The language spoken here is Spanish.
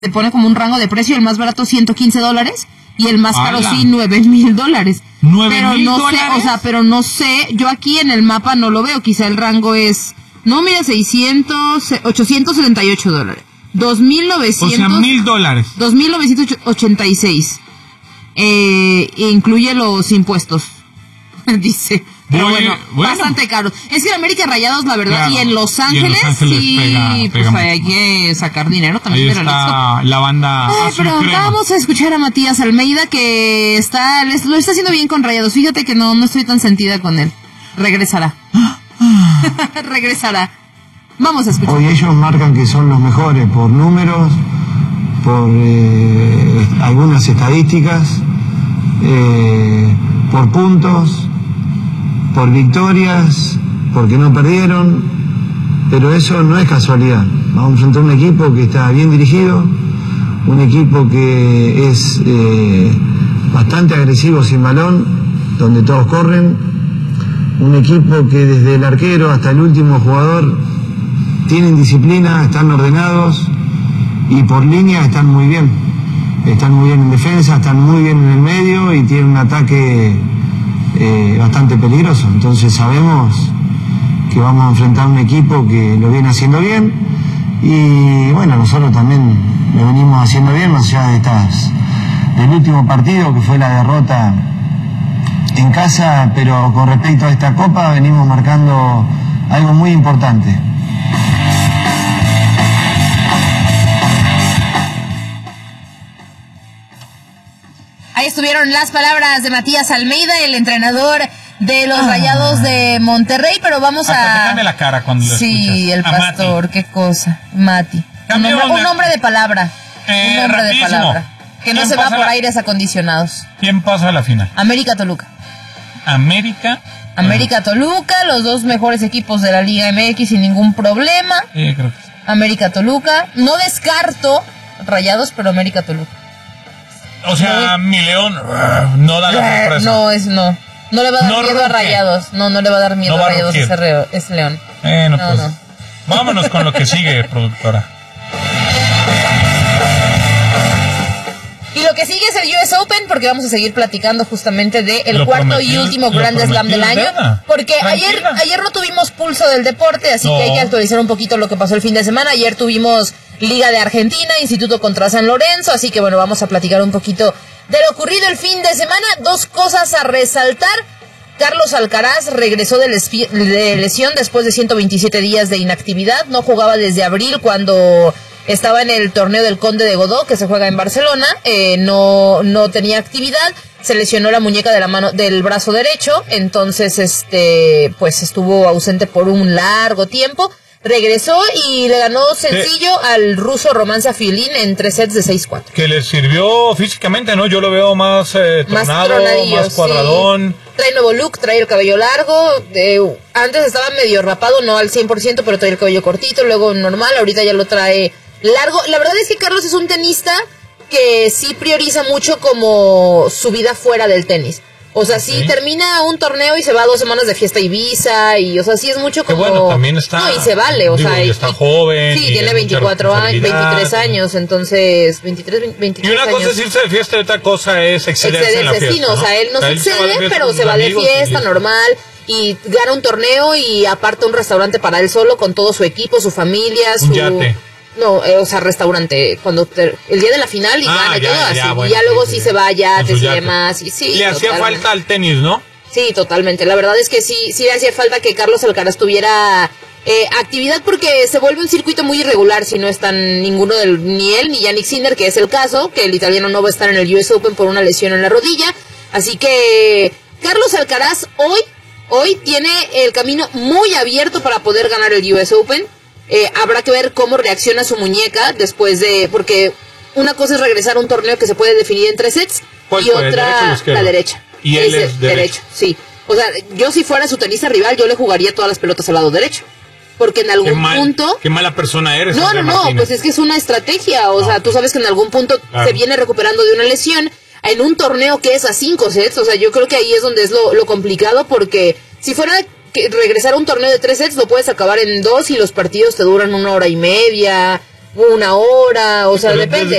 te pone como un rango de precio, el más barato $115 y el más caro sí $9,000. Pero no sé, o sea, pero no sé, yo aquí en el mapa no lo veo, quizá el rango es, no, mira, $878. $2,900. O sea, $1,000. $2,986. Incluye los impuestos, dice. Pero bueno, bastante caro. Es que en América Rayados, la verdad, claro, y en Los Ángeles sí, pega pues hay que sacar dinero también. Ahí está la banda. Pero vamos a escuchar a Matías Almeida, que lo está haciendo bien con Rayados. Fíjate que no estoy tan sentida con él. Regresará. Regresará. Vamos a escuchar. Hoy ellos marcan que son los mejores por números, por algunas estadísticas, por puntos, por victorias, porque no perdieron, pero eso no es casualidad. Vamos a enfrentar un equipo que está bien dirigido, un equipo que es bastante agresivo sin balón, donde todos corren, un equipo que desde el arquero hasta el último jugador tienen disciplina, están ordenados y por línea están muy bien. Están muy bien en defensa, están muy bien en el medio y tienen un ataque bastante peligroso. Entonces sabemos que vamos a enfrentar un equipo que lo viene haciendo bien y bueno, nosotros también lo venimos haciendo bien, más allá del último partido que fue la derrota en casa, pero con respecto a esta copa venimos marcando algo muy importante. Ahí estuvieron las palabras de Matías Almeida, el entrenador de los Rayados de Monterrey, pero vamos hasta te cambia la cara cuando lo sí, escuchas. El pastor, Mati. Qué cosa, Mati. Un nombre de palabra. Un nombre de palabra. Que no se va por aires acondicionados. ¿Quién pasa a la final? América Toluca. América Toluca, los dos mejores equipos de la Liga MX sin ningún problema. Sí, creo que sí. América Toluca. No descarto Rayados, pero América Toluca. O sea, mi León no da la sorpresa. No le va a dar miedo a Rayados. No le va a dar miedo a Rayados ese León. Pues. Vámonos con lo que sigue, productora. Y lo que sigue es el US Open, porque vamos a seguir platicando justamente del cuarto y último Grand Slam del año. Porque ayer no tuvimos pulso del deporte, así que hay que actualizar un poquito lo que pasó el fin de semana. Ayer tuvimos Liga de Argentina, Instituto contra San Lorenzo, así que bueno, vamos a platicar un poquito de lo ocurrido el fin de semana. Dos cosas a resaltar. Carlos Alcaraz regresó de lesión después de 127 días de inactividad. No jugaba desde abril, cuando estaba en el torneo del Conde de Godó, que se juega en Barcelona. No tenía actividad. Se lesionó la muñeca de la mano del brazo derecho. Entonces, pues estuvo ausente por un largo tiempo. Regresó y le ganó sencillo al ruso Roman Safiulin en 3 sets de 6-4. Que le sirvió físicamente, ¿no? Yo lo veo más tornado, más cuadradón. Sí. Trae nuevo look, trae el cabello largo. Antes estaba medio rapado, no al 100%, pero trae el cabello cortito, luego normal. Ahorita ya lo trae largo. La verdad es que Carlos es un tenista que sí prioriza mucho como su vida fuera del tenis. O sea, sí termina un torneo y se va 2 semanas de fiesta a Ibiza, y o sea, sí es mucho como... Que bueno, también está... No, y se vale, o sea... Y está joven. Sí, tiene 24 años, 23 años, entonces... 23 y una años. cosa es irse de fiesta y otra cosa es excederse en la fiesta, sí, no, o sea, él no se excede, pero se va de fiesta normal, y gana un torneo y aparta un restaurante para él solo, con todo su equipo, su familia, un yate. No, o sea, restaurante, cuando el día de la final y gana y todo así, bueno, y ya luego sí se va a yates y demás, y sí. Le hacía falta al tenis, ¿no? Sí, totalmente, la verdad es que sí le hacía falta que Carlos Alcaraz tuviera actividad, porque se vuelve un circuito muy irregular si no están ninguno ni él ni Jannik Sinner, que es el caso, que el italiano no va a estar en el US Open por una lesión en la rodilla, así que Carlos Alcaraz hoy tiene el camino muy abierto para poder ganar el US Open. Habrá que ver cómo reacciona su muñeca después porque una cosa es regresar a un torneo que se puede definir en 3 sets y otra la derecha. Y él es derecho. Sí. O sea, yo si fuera su tenista rival, yo le jugaría todas las pelotas al lado derecho. Porque en algún punto... Qué mala persona eres. No, pues es que es una estrategia. O sea, tú sabes que en algún punto se viene recuperando de una lesión en un torneo que es a 5 sets. O sea, yo creo que ahí es donde es lo complicado, porque si fuera... que regresar a un torneo de 3 sets lo puedes acabar en 2 y los partidos te duran 1 hora y media. 1 hora, o sea, depende.